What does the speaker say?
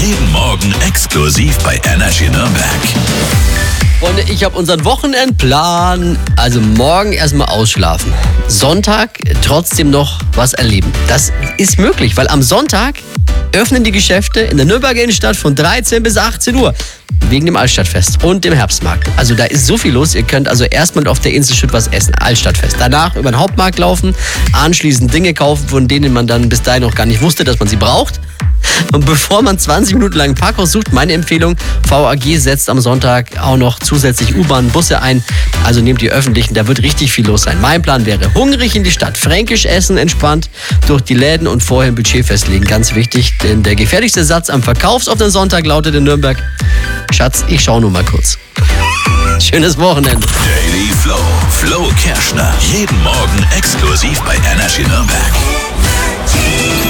Jeden Morgen exklusiv bei Energy Nürnberg. Freunde, ich habe unseren Wochenendplan. Also morgen erstmal ausschlafen. Sonntag trotzdem noch was erleben. Das ist möglich, weil am Sonntag öffnen die Geschäfte in der Nürnberger Innenstadt von 13 bis 18 Uhr. Wegen dem Altstadtfest und dem Herbstmarkt. Also da ist so viel los. Ihr könnt also erstmal auf der Inselschütt was essen. Altstadtfest. Danach über den Hauptmarkt laufen, anschließend Dinge kaufen, von denen man dann bis dahin noch gar nicht wusste, dass man sie braucht. Und bevor man 20 Minuten lang ein Parkhaus sucht, meine Empfehlung, VAG setzt am Sonntag auch noch zusätzlich U-Bahn, Busse ein. Also nehmt die öffentlichen, da wird richtig viel los sein. Mein Plan wäre, hungrig in die Stadt, fränkisch essen, entspannt durch die Läden und vorher ein Budget festlegen. Ganz wichtig, denn der gefährlichste Satz am verkaufsoffenen Sonntag lautet in Nürnberg: Schatz, ich schau nur mal kurz. Schönes Wochenende. Daily Flow. Flo Kerschner. Jeden Morgen exklusiv bei Energy Nürnberg.